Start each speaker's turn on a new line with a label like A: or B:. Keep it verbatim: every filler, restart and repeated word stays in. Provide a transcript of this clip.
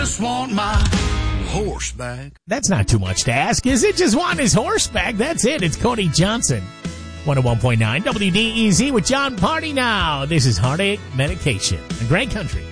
A: Just want my horse back.
B: That's not too much to ask, is it? Just want his horse back. That's it. It's Cody Johnson. one oh one point nine W D E Z with John Party now. This is Heartache Medication. A great country.